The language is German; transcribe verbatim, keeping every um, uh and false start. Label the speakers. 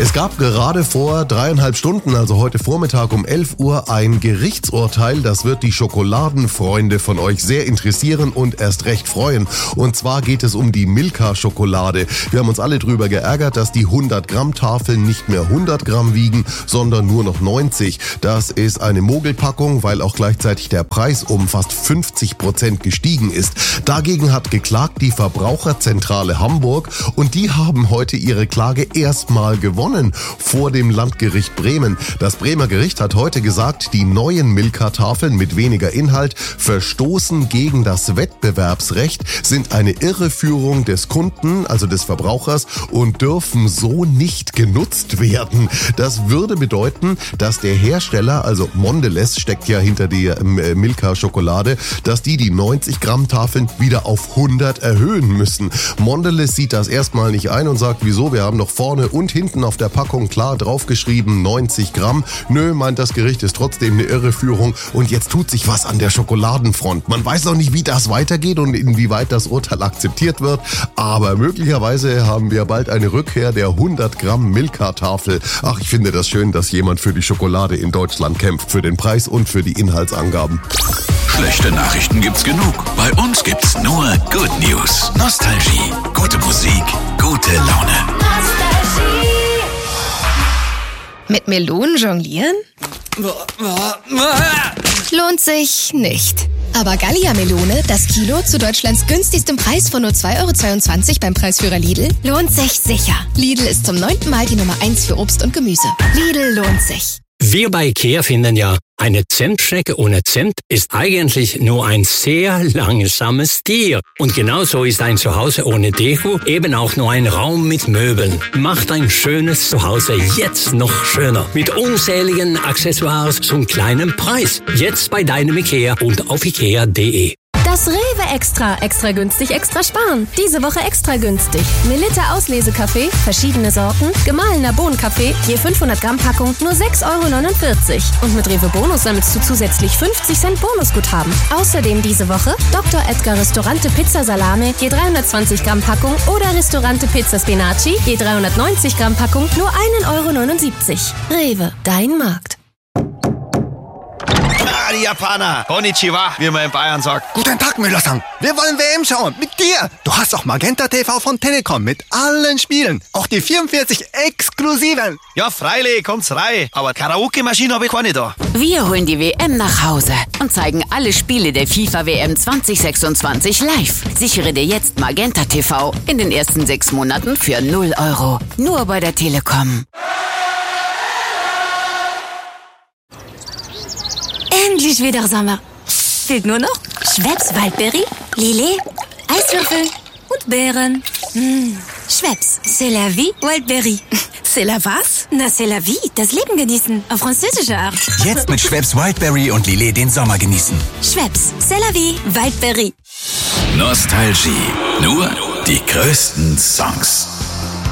Speaker 1: Es gab gerade vor dreieinhalb Stunden, also heute Vormittag um elf Uhr, ein Gerichtsurteil. Das wird die Schokoladenfreunde von euch sehr interessieren und erst recht freuen. Und zwar geht es um die Milka-Schokolade. Wir haben uns alle drüber geärgert, dass die hundert Gramm Tafeln nicht mehr hundert Gramm wiegen, sondern nur noch neunzig. Das ist eine Mogelpackung, weil auch gleichzeitig der Preis um fast fünfzig Prozent gestiegen ist. Dagegen hat geklagt die Verbraucherzentrale Hamburg und die haben heute ihre Klage erstmal gewonnen vor dem Landgericht Bremen. Das Bremer Gericht hat heute gesagt, die neuen Milka-Tafeln mit weniger Inhalt verstoßen gegen das Wettbewerbsrecht, sind eine Irreführung des Kunden, also des Verbrauchers, und dürfen so nicht genutzt werden. Das würde bedeuten, dass der Hersteller, also Mondelez steckt ja hinter der Milka-Schokolade, dass die die neunzig Gramm Tafeln wieder auf hundert erhöhen müssen. Mondelez sieht das erstmal nicht ein und sagt, wieso, wir haben doch vorne und hinten auf der Packung klar draufgeschrieben neunzig Gramm. Nö, meint das Gericht, ist trotzdem eine Irreführung und jetzt tut sich was an der Schokoladenfront. Man weiß noch nicht, wie das weitergeht und inwieweit das Urteil akzeptiert wird, aber möglicherweise haben wir bald eine Rückkehr der hundert Gramm Milka-Tafel. Ach, ich finde das schön, dass jemand für die Schokolade in Deutschland kämpft, für den Preis und für die Inhaltsangaben.
Speaker 2: Schlechte Nachrichten gibt's genug. Bei uns gibt's nur Good News. Nostalgie, gute Musik, gute Laune. Nostalgie.
Speaker 3: Mit Melonen jonglieren? Lohnt sich nicht. Aber Gallia-Melone, das Kilo zu Deutschlands günstigstem Preis von nur zwei Euro zweiundzwanzig beim Preisführer Lidl, lohnt sich sicher. Lidl ist zum neunten Mal die Nummer eins für Obst und Gemüse. Lidl lohnt sich.
Speaker 4: Wir bei Ikea finden ja, eine Zentschnecke ohne Zimt ist eigentlich nur ein sehr langsames Tier. Und genauso ist ein Zuhause ohne Deko eben auch nur ein Raum mit Möbeln. Macht ein schönes Zuhause jetzt noch schöner. Mit unzähligen Accessoires zum kleinen Preis. Jetzt bei deinem Ikea und auf ikea punkt de.
Speaker 5: Das Rewe Extra. Extra günstig, extra sparen. Diese Woche extra günstig. Melitta Auslesekaffee, verschiedene Sorten, gemahlener Bohnenkaffee, je fünfhundert Gramm Packung, nur sechs Euro neunundvierzig. Und mit Rewe Bonus sammelst du zusätzlich fünfzig Cent Bonusguthaben. Außerdem diese Woche Doktor Edgar Restaurante Pizza Salame, je dreihundertzwanzig Gramm Packung oder Restaurante Pizza Spinaci, je dreihundertneunzig Gramm Packung, nur ein Euro neunundsiebzig. Rewe, dein Markt.
Speaker 6: Ah, die Japaner. Konnichiwa, wie man in Bayern sagt.
Speaker 7: Guten Tag, Müller-san. Wir wollen W M schauen. Mit dir. Du hast auch Magenta T V von Telekom mit allen Spielen. Auch die vierundvierzig exklusiven.
Speaker 6: Ja, freilich, kommt's rein. Aber Karaoke-Maschine habe ich keine da.
Speaker 8: Wir holen die W M nach Hause und zeigen alle Spiele der FIFA W M zwanzig sechsundzwanzig live. Sichere dir jetzt Magenta T V in den ersten sechs Monaten für null Euro. Nur bei der Telekom.
Speaker 5: Endlich wieder Sommer. Fehlt nur noch Schweppes Waldbeere, Lillet, Eiswürfel und Beeren. Mmh. Schweppes, c'est la vie, Wildberry.
Speaker 3: C'est la was?
Speaker 5: Na, c'est la vie, das Leben genießen, auf französische Art.
Speaker 9: Jetzt mit Schweppes Wildberry und Lillet den Sommer genießen.
Speaker 5: Schweppes, c'est la vie, Wildberry.
Speaker 2: Nostalgie, nur die größten Songs.